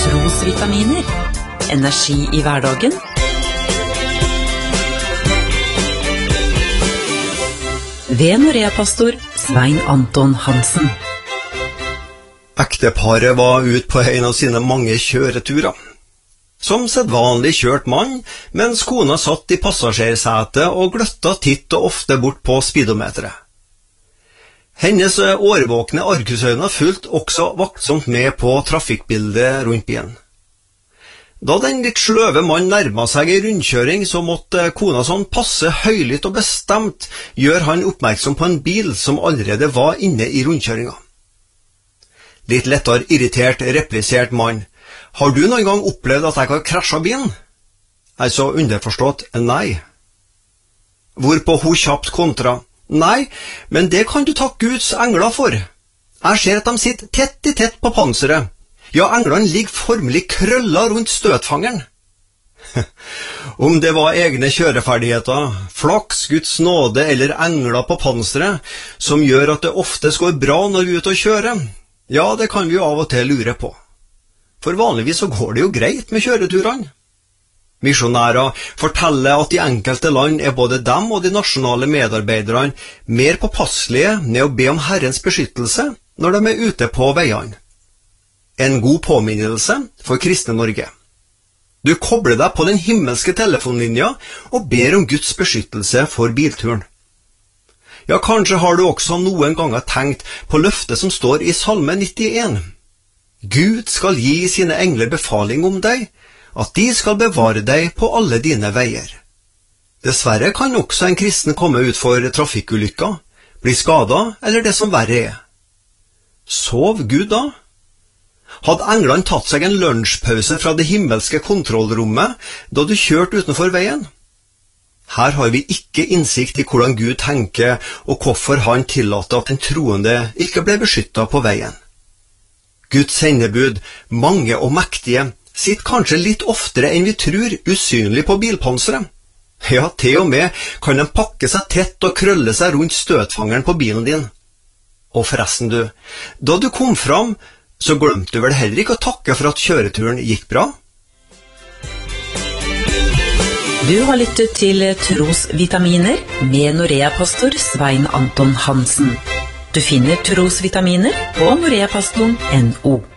Trosvitaminer. Energi i hverdagen. Ved Norea-pastor Svein Anton Hansen. Ekteparet var ut på en av sine mange kjøreturer. Som sedvanlig kjørt mann, mens kona satt i passasjersetet og gløtta titt og ofte bort på speedometeret. Hennes årvåkne argusøyne fulgte også vaktsomt med på trafikkbildet rundt bilen. Da den litt sløve mann nærmet seg i rundkjøring, så måtte kona sånn passe høylytt og bestemt gjøre han oppmerksom på en bil som allerede var inne i rundkjøringa. Litt lettere irritert replisert mann: «Har du noen gang opplevd at jeg har krasjet bilen?» Altså underforstått nei. Hvorpå hun kjapt kontra: «Nei, men det kan du takke Guds engler for. Jeg ser at de sitter tett i tett på panseret. Ja, englene ligger formelig krølla rundt støtfangeren.» Om det var egne kjøreferdigheter, flaks, Guds nåde eller engler på panseret som gjør at det oftest går bra når vi er ute og kjører, ja, det kan vi jo av og til lure på. For vanligvis så går det jo greit med kjøreturene. Misjonærer forteller at i enkelte land er både dem og de nasjonale medarbeiderne mer påpasselige med å be om Herrens beskyttelse når de er ute på veiene. En god påminnelse for kristne Norge. Du kobler deg på den himmelske telefonlinja og ber om Guds beskyttelse for bilturen. Ja, kanskje har du også noen ganger tenkt på løftet som står i Salme 91. Gud skal gi sine engler befaling om deg, at de skal bevare deg på alle dine veier. Dessverre kan også en kristen komme ut for trafikkulykker, bli skadet eller det som verre er. Sov Gud da? Hadde englene tatt seg en lunsjpause fra det himmelske kontrollrommet da du kjørte utenfor veien? Her har vi ikke innsikt i hvordan Gud tenker og hvorfor han tillater at den troende ikke ble beskyttet på veien. Guds sendebud, mange og mektige, sitter kanskje litt oftere enn vi tror usynlig på bilpanseret. Ja, til og med kan de pakke seg tett og krølle seg rundt støtfangeren på bilen din. Og forresten du, da du kom fram, så glemte du vel heller ikke å takke for at kjøreturen gikk bra? Du har lyttet til Trosvitaminer med Norea-pastor Svein Anton Hansen. Du finner Trosvitaminer på noreapastoren.no.